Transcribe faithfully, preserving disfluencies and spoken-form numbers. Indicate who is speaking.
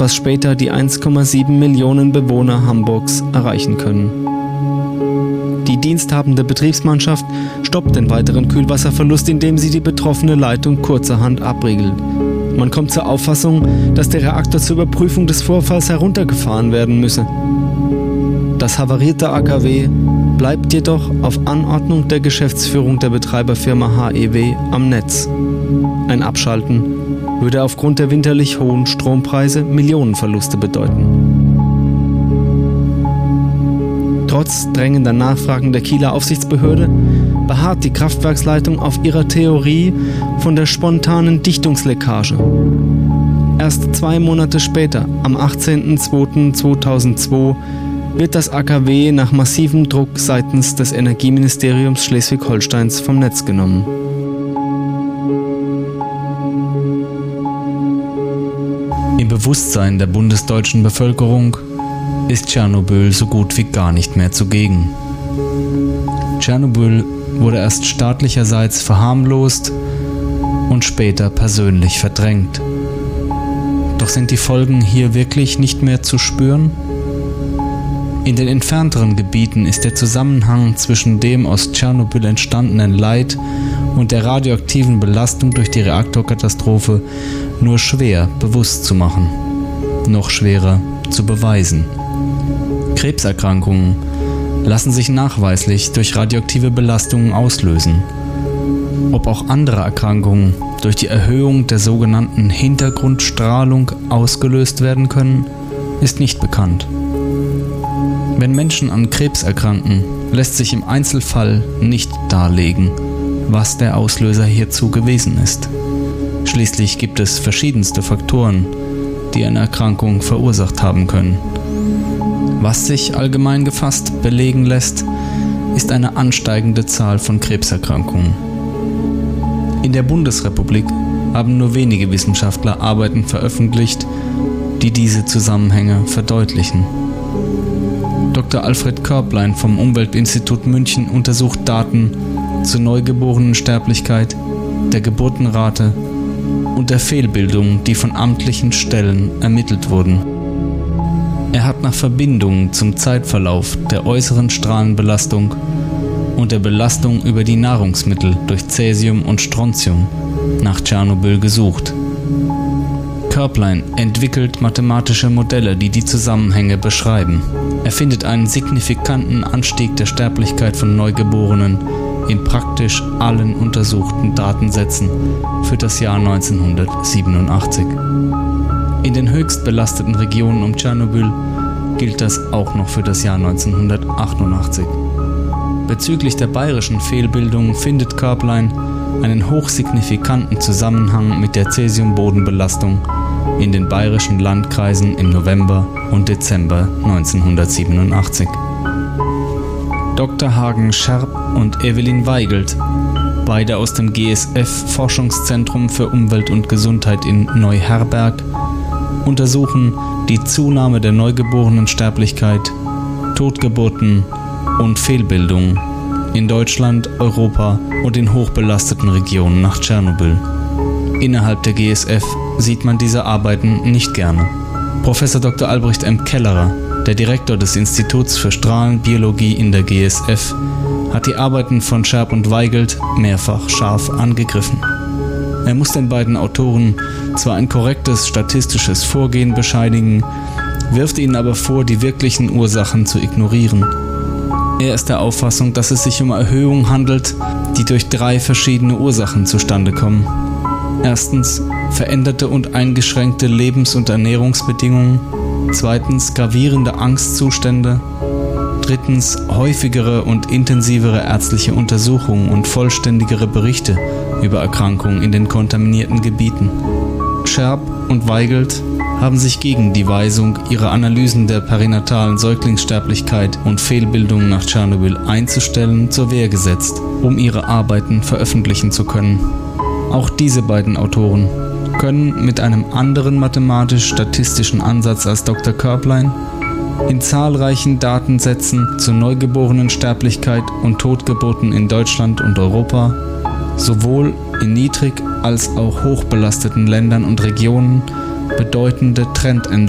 Speaker 1: etwas später die eins Komma sieben Millionen Bewohner Hamburgs erreichen können. Die diensthabende Betriebsmannschaft stoppt den weiteren Kühlwasserverlust, indem sie die betroffene Leitung kurzerhand abriegelt. Man kommt zur Auffassung, dass der Reaktor zur Überprüfung des Vorfalls heruntergefahren werden müsse. Das havarierte A K W bleibt jedoch auf Anordnung der Geschäftsführung der Betreiberfirma H E W am Netz. Ein Abschalten würde aufgrund der winterlich hohen Strompreise Millionenverluste bedeuten. Trotz drängender Nachfragen der Kieler Aufsichtsbehörde beharrt die Kraftwerksleitung auf ihrer Theorie von der spontanen Dichtungsleckage. Erst zwei Monate später, am achtzehnten zweiten zweitausendzwei, wird das A K W nach massivem Druck seitens des Energieministeriums Schleswig-Holsteins vom Netz genommen. Im Bewusstsein der bundesdeutschen Bevölkerung ist Tschernobyl so gut wie gar nicht mehr zugegen. Tschernobyl wurde erst staatlicherseits verharmlost und später persönlich verdrängt. Doch sind die Folgen hier wirklich nicht mehr zu spüren? In den entfernteren Gebieten ist der Zusammenhang zwischen dem aus Tschernobyl entstandenen Leid und der radioaktiven Belastung durch die Reaktorkatastrophe nur schwer bewusst zu machen, noch schwerer zu beweisen. Krebserkrankungen lassen sich nachweislich durch radioaktive Belastungen auslösen. Ob auch andere Erkrankungen durch die Erhöhung der sogenannten Hintergrundstrahlung ausgelöst werden können, ist nicht bekannt. Wenn Menschen an Krebs erkranken, lässt sich im Einzelfall nicht darlegen, was der Auslöser hierzu gewesen ist. Schließlich gibt es verschiedenste Faktoren, die eine Erkrankung verursacht haben können. Was sich allgemein gefasst belegen lässt, ist eine ansteigende Zahl von Krebserkrankungen. In der Bundesrepublik haben nur wenige Wissenschaftler Arbeiten veröffentlicht, die diese Zusammenhänge verdeutlichen. Doktor Alfred Körblein vom Umweltinstitut München untersucht Daten zur Neugeborenensterblichkeit, der Geburtenrate und der Fehlbildung, die von amtlichen Stellen ermittelt wurden. Er hat nach Verbindungen zum Zeitverlauf der äußeren Strahlenbelastung und der Belastung über die Nahrungsmittel durch Cäsium und Strontium nach Tschernobyl gesucht. Körblein entwickelt mathematische Modelle, die die Zusammenhänge beschreiben. Er findet einen signifikanten Anstieg der Sterblichkeit von Neugeborenen in praktisch allen untersuchten Datensätzen für das Jahr neunzehnhundertsiebenundachtzig. In den höchst belasteten Regionen um Tschernobyl gilt das auch noch für das Jahr neunzehnhundertachtundachtzig. Bezüglich der bayerischen Fehlbildung findet Körblein einen hochsignifikanten Zusammenhang mit der Cäsiumbodenbelastung in den bayerischen Landkreisen im November und Dezember neunzehnhundertsiebenundachtzig. Doktor Hagen Scherb und Evelyn Weigelt, beide aus dem G S F-Forschungszentrum für Umwelt und Gesundheit in Neuherberg, untersuchen die Zunahme der Neugeborenensterblichkeit, Totgeburten und Fehlbildungen in Deutschland, Europa und in hochbelasteten Regionen nach Tschernobyl. Innerhalb der G S F sieht man diese Arbeiten nicht gerne. Professor Doktor Albrecht M. Kellerer, der Direktor des Instituts für Strahlenbiologie in der G S F, hat die Arbeiten von Scherb und Weigelt mehrfach scharf angegriffen. Er muss den beiden Autoren zwar ein korrektes statistisches Vorgehen bescheinigen, wirft ihnen aber vor, die wirklichen Ursachen zu ignorieren. Er ist der Auffassung, dass es sich um Erhöhungen handelt, die durch drei verschiedene Ursachen zustande kommen. Erstens veränderte und eingeschränkte Lebens- und Ernährungsbedingungen, zweitens gravierende Angstzustände, drittens häufigere und intensivere ärztliche Untersuchungen und vollständigere Berichte über Erkrankungen in den kontaminierten Gebieten. Scherb und Weigelt haben sich gegen die Weisung, ihre Analysen der perinatalen Säuglingssterblichkeit und Fehlbildungen nach Tschernobyl einzustellen, zur Wehr gesetzt, um ihre Arbeiten veröffentlichen zu können. Auch diese beiden Autoren können mit einem anderen mathematisch-statistischen Ansatz als Doktor Körblein in zahlreichen Datensätzen zur Neugeborenensterblichkeit und Totgeburten in Deutschland und Europa, sowohl in niedrig- als auch hochbelasteten Ländern und Regionen, bedeutende Trendänderungen